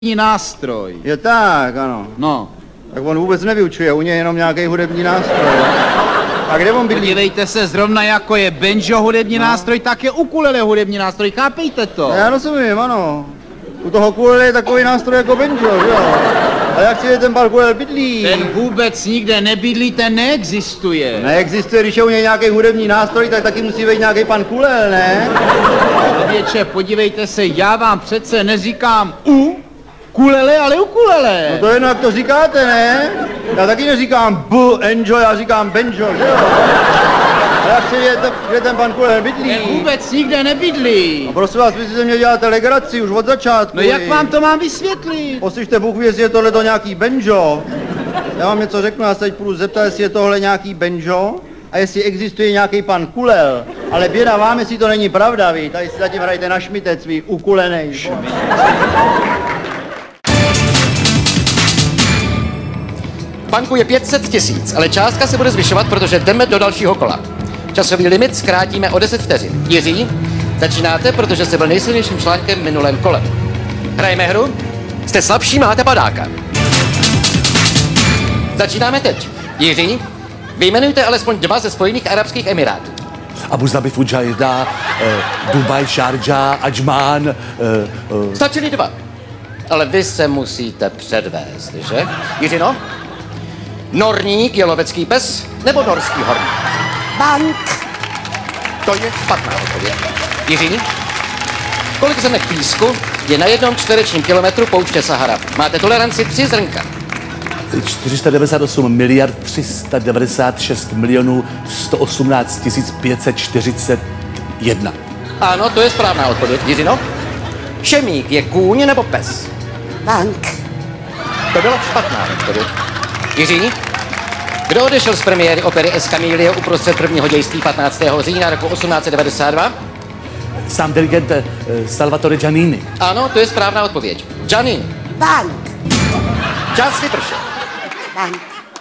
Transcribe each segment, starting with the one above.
nástroj. Je tak, ano. No. Tak on vůbec nevyučuje, u něj jenom nějaký hudební nástroj. A kde on bydlí? Podívejte se, zrovna jako je banjo hudební nástroj, tak je ukulele hudební nástroj, chápejte to? Já rozumím, ano. U toho ukulele je takový nástroj jako banjo, jo. A jak si ten pan ukulele bydlí? Ten vůbec nikde nebydlí, ten neexistuje. Neexistuje, když je u něj nějaký hudební nástroj, tak taky musí být nějaký pan kulel, ne? Věče, podívejte se, já vám přece neříkám kulele, ale ukulele. No to je jedno, jak to říkáte, ne? Já taky neříkám enjoy, já říkám banjo, že jo? A jak si je, kde ten pan kulel bydlí? Ten vůbec nikde nebydlí. A prosím vás, vy si ze mě děláte legraci už od začátku. No jak vám to mám vysvětlit? Poslyšte, Bůh ví, jestli je tohleto nějaký banjo. Já vám něco řeknu, já se teď půjdu zeptat, jestli je tohle nějaký banjo a jestli existuje nějaký pan kulel. Ale běda vám, jestli to není pravda, vy. Tady si zatím hrajte na šmitec, vy ukulenej. V banku je 500 000, ale částka se bude zvyšovat, protože jdeme do dalšího kola. Časový limit zkrátíme o 10 vteřin. Jiří, začínáte, protože jste byl nejsilnějším článkem v minulém kole. Hrajeme hru? Jste slabší, máte padáka. Začínáme teď. Jiří, vyjmenujte alespoň 2 ze Spojených arabských emirátů. Abu Dhabi, Fujairah, Dubaj, Sharjah, Ajman. Stačily 2. Ale vy se musíte předvést, že? Jiřino? Norník je lovecký pes nebo norský horník? Bank. To je špatná odpověď. Jiří? Kolik zrnek písku je na 1 čtverečním kilometru pouště Sahara? Máte toleranci 3 zrnka. 498 miliard 396 milionů 118 541. Ano, to je správná odpověď. Jiřino? Šemík je kůň nebo pes? Bank. To byla špatná odpověď. Jiří? Kdo odešel z premiéry opery Escamillo uprostřed prvního dějství 15. října roku 1892? Sám dirigent Salvatore Giannini. Ano, to je správná odpověď. Giannini. Bank. Čas vypršel. Bank.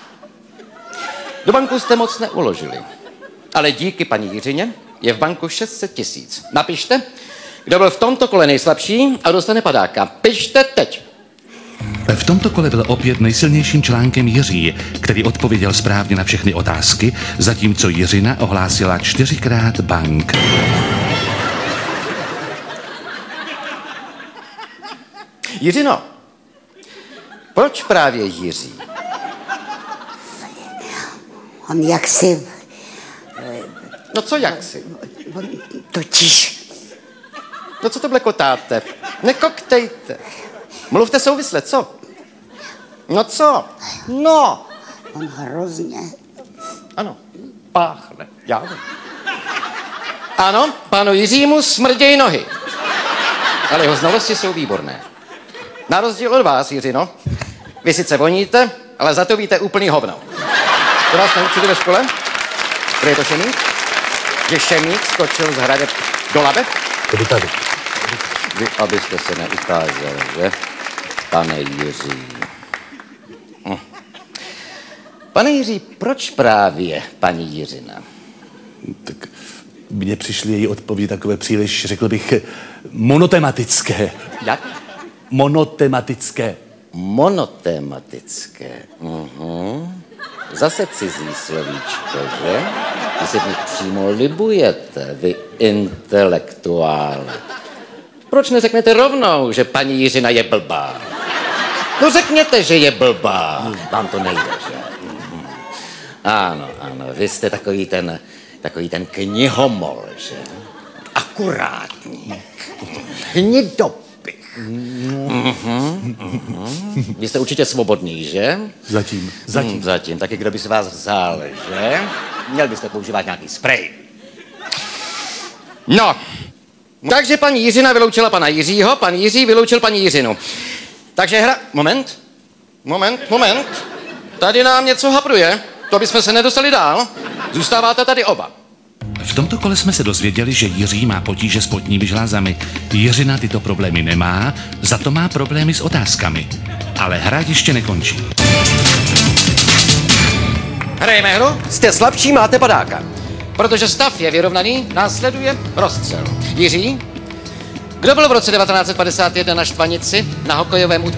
Do banku jste moc neuložili. Ale díky paní Jiřině je v banku 600 000. Napište, kdo byl v tomto kole nejslabší a dostane padáka. Pište teď. V tomto kole byl opět nejsilnějším článkem Jiří, který odpověděl správně na všechny otázky, zatímco Jiřina ohlásila 4krát bank. Jiřino, proč právě Jiří? On jaksi... No co jaksi? On totiž... No co to blekotáte? Nekoktejte. Mluvte souvisle, co? No co? No. On hrozně... Ano, páchne. Já vím. Ano, panu Jiřímu smrdějí nohy. Ale jeho znalosti jsou výborné. Na rozdíl od vás, Jiřino, vy sice voníte, ale za to víte úplný hovno. To vás naučili ve škole? Kde je to šemík? Že šemík skočil z hradeb do labe? Tady. Vy, abyste se neukázal, že? Pane Jiří. Pane Jiří, proč právě paní Jiřina? Tak mně přišly její odpovědi takové příliš, řekl bych, monotematické. Jak? Monotematické. Monotematické. Zase cizí slovíčko, že? Vy se v nich přímo libujete, vy intelektuále. Proč neřeknete rovnou, že paní Jiřina je blbá? No řekněte, že je blbá. Vám to nejde, že? Ano, vy jste takový ten knihomol, že? Akurátník. Hnidopich. Vy jste určitě svobodný, že? Zatím. Taky kdo by si vás vzal, že? Měl byste používat nějaký sprej. No, takže paní Jiřina vyloučila pana Jiřího, pan Jiří vyloučil paní Jiřinu. Takže hra... Moment. Tady nám něco hapruje. To bychom se nedostali dál. Zůstáváte tady oba. V tomto kole jsme se dozvěděli, že Jiří má potíže s potními žlázami. Jiřina tyto problémy nemá, za to má problémy s otázkami. Ale hra ještě nekončí. Hrajeme hru? Jste slabší, máte padáka. Protože stav je vyrovnaný, následuje rozstřel. Jiří, Kdo byl v roce 1951 na Štvanici na hokejovém utkání